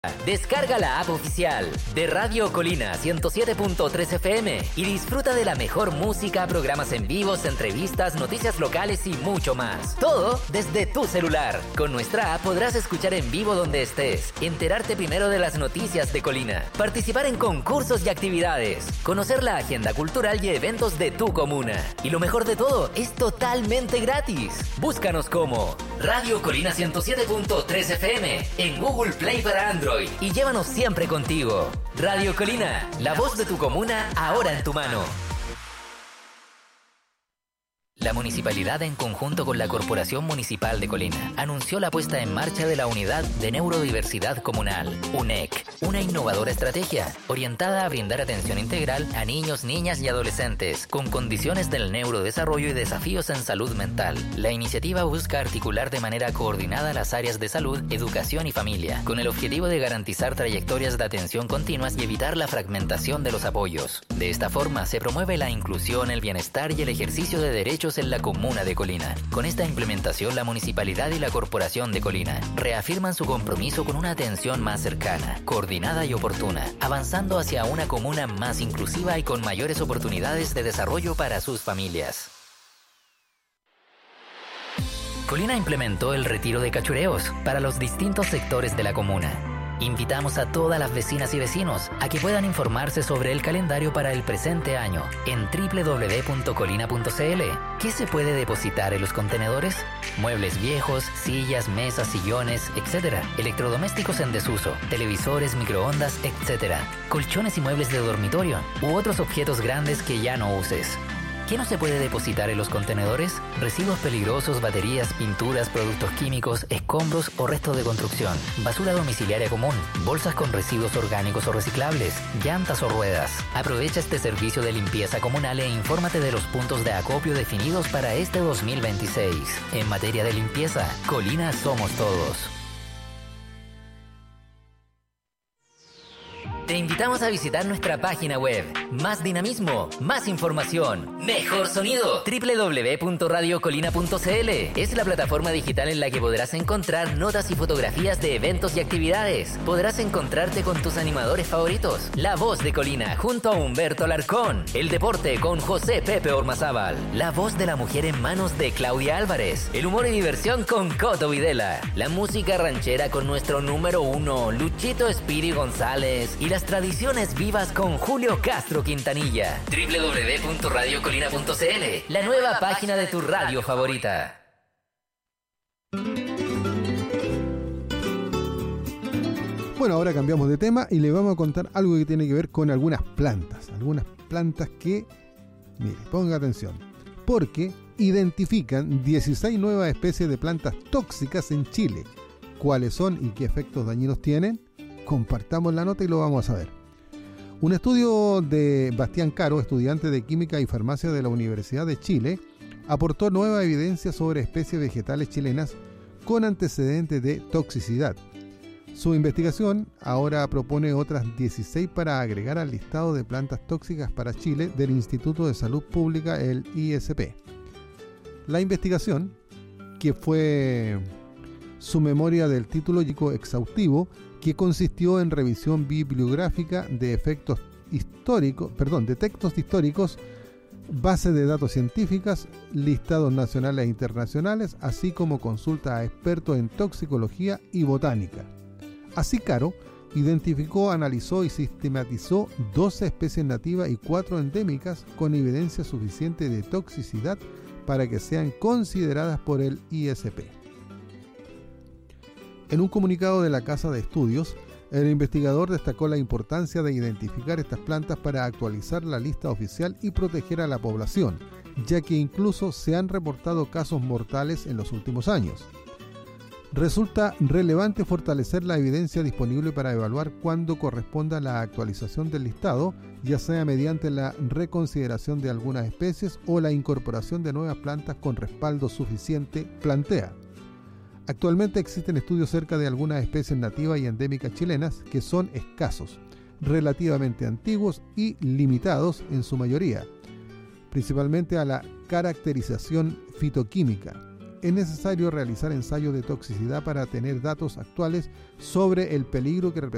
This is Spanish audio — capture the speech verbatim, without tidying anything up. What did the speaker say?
Descarga la app oficial de Radio Colina ciento siete punto tres F M y disfruta de la mejor música, programas en vivos, entrevistas, noticias locales y mucho más. Todo desde tu celular. Con nuestra app podrás escuchar en vivo donde estés, enterarte primero de las noticias de Colina, participar en concursos y actividades, conocer la agenda cultural y eventos de tu comuna. Y lo mejor de todo, es totalmente gratis. Búscanos como Radio Colina ciento siete punto tres F M en Google Play para Android. Y llévanos siempre contigo. Radio Colina, la voz de tu comuna ahora en tu mano. La Municipalidad, en conjunto con la Corporación Municipal de Colina, anunció la puesta en marcha de la Unidad de Neurodiversidad Comunal, U N E C, una innovadora estrategia orientada a brindar atención integral a niños, niñas y adolescentes con condiciones del neurodesarrollo y desafíos en salud mental. La iniciativa busca articular de manera coordinada las áreas de salud, educación y familia, con el objetivo de garantizar trayectorias de atención continuas y evitar la fragmentación de los apoyos. De esta forma, se promueve la inclusión, el bienestar y el ejercicio de derechos en la comuna de Colina. Con esta implementación, la Municipalidad y la Corporación de Colina reafirman su compromiso con una atención más cercana, coordinada y oportuna, avanzando hacia una comuna más inclusiva y con mayores oportunidades de desarrollo para sus familias. Colina implementó el retiro de cachureos para los distintos sectores de la comuna. Invitamos a todas las vecinas y vecinos a que puedan informarse sobre el calendario para el presente año en doble u doble u doble u punto colina punto c l. ¿Qué se puede depositar en los contenedores? Muebles viejos, sillas, mesas, sillones, etcétera. Electrodomésticos en desuso, televisores, microondas, etcétera. Colchones y muebles de dormitorio u otros objetos grandes que ya no uses. ¿Qué no se puede depositar en los contenedores? Residuos peligrosos, baterías, pinturas, productos químicos, escombros o restos de construcción, basura domiciliaria común, bolsas con residuos orgánicos o reciclables, llantas o ruedas. Aprovecha este servicio de limpieza comunal e infórmate de los puntos de acopio definidos para este dos mil veintiséis. En materia de limpieza, Colina somos todos. Te invitamos a visitar nuestra página web. Más dinamismo, más información, mejor sonido. doble u doble u doble u punto radio colina punto c l es la plataforma digital en la que podrás encontrar notas y fotografías de eventos y actividades. Podrás encontrarte con tus animadores favoritos. La Voz de Colina junto a Humberto Alarcón. El deporte con José Pepe Ormazábal. La voz de la mujer en manos de Claudia Álvarez. El humor y diversión con Coto Videla. La música ranchera con nuestro número uno, Luchito Espiri González. Y las tradiciones vivas con Julio Castro Quintanilla. doble u doble u doble u punto radio colina punto c l, la nueva página de tu radio favorita. Bueno, ahora cambiamos de tema y le vamos a contar algo que tiene que ver con algunas plantas. Algunas plantas que, mire, ponga atención, porque identifican dieciséis nuevas especies de plantas tóxicas en Chile. ¿Cuáles son y qué efectos dañinos tienen? Compartamos la nota y lo vamos a ver. Un estudio de Bastián Caro, estudiante de Química y Farmacia de la Universidad de Chile, aportó nueva evidencia sobre especies vegetales chilenas con antecedentes de toxicidad. Su investigación ahora propone otras dieciséis para agregar al listado de plantas tóxicas para Chile del Instituto de Salud Pública, el I S P. La investigación, que fue su memoria del título exhaustivo, que consistió en revisión bibliográfica de efectos históricos, perdón, de textos históricos, bases de datos científicas, listados nacionales e internacionales, así como consulta a expertos en toxicología y botánica. Así, Caro identificó, analizó y sistematizó doce especies nativas y cuatro endémicas con evidencia suficiente de toxicidad para que sean consideradas por el I S P. En un comunicado de la Casa de Estudios, el investigador destacó la importancia de identificar estas plantas para actualizar la lista oficial y proteger a la población, ya que incluso se han reportado casos mortales en los últimos años. Resulta relevante fortalecer la evidencia disponible para evaluar cuándo corresponda la actualización del listado, ya sea mediante la reconsideración de algunas especies o la incorporación de nuevas plantas con respaldo suficiente, plantea. Actualmente existen estudios cerca de algunas especies nativas y endémicas chilenas que son escasos, relativamente antiguos y limitados en su mayoría, principalmente a la caracterización fitoquímica. Es necesario realizar ensayos de toxicidad para tener datos actuales sobre el peligro que representa